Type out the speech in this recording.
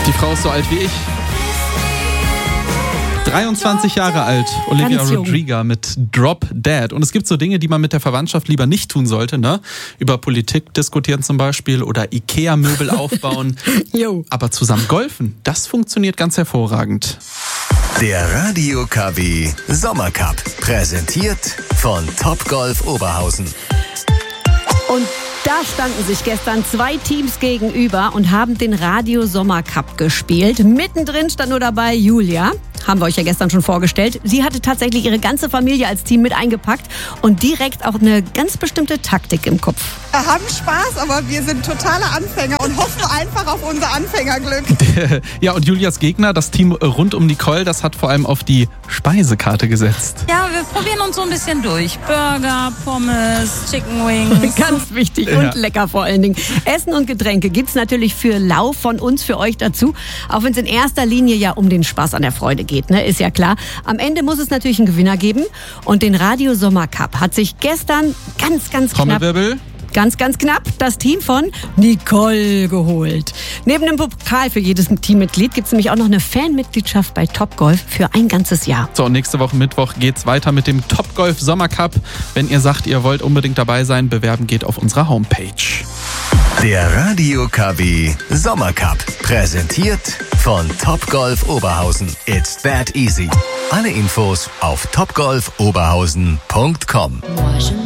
Die Frau ist so alt wie ich. 23 Jahre alt, Olivia Rodrigo mit Drop Dead. Und es gibt so Dinge, die man mit der Verwandtschaft lieber nicht tun sollte, ne? Über Politik diskutieren zum Beispiel oder Ikea-Möbel aufbauen. Aber zusammen golfen, das funktioniert ganz hervorragend. Der Radio KW Sommercup, präsentiert von Topgolf Oberhausen. Und da standen sich gestern 2 Teams gegenüber und haben den Radio Sommercup gespielt. Mittendrin stand nur dabei Julia. Haben wir euch ja gestern schon vorgestellt. Sie hatte tatsächlich ihre ganze Familie als Team mit eingepackt und direkt auch eine ganz bestimmte Taktik im Kopf. Wir haben Spaß, aber wir sind totale Anfänger und hoffen einfach auf unser Anfängerglück. Ja, und Julias Gegner, das Team rund um Nicole, das hat vor allem auf die Speisekarte gesetzt. Ja, wir probieren uns so ein bisschen durch. Burger, Pommes, Chicken Wings. Ganz wichtig und lecker vor allen Dingen. Essen und Getränke gibt's natürlich für lau von uns, für euch dazu. Auch wenn es in erster Linie ja um den Spaß an der Freude geht, ne? Ist ja klar. Am Ende muss es natürlich einen Gewinner geben. Und den Radio Sommercup hat sich gestern ganz knapp... Trommelwirbel. Ganz knapp das Team von Nicole geholt. Neben dem Pokal für jedes Teammitglied gibt es nämlich auch noch eine Fanmitgliedschaft bei Topgolf für ein ganzes Jahr. So, und nächste Woche Mittwoch geht's weiter mit dem Topgolf Sommercup. Wenn ihr sagt, ihr wollt unbedingt dabei sein, bewerben geht auf unserer Homepage. Der Radio KW Sommercup, präsentiert von Topgolf Oberhausen. It's that easy. Alle Infos auf topgolfoberhausen.com.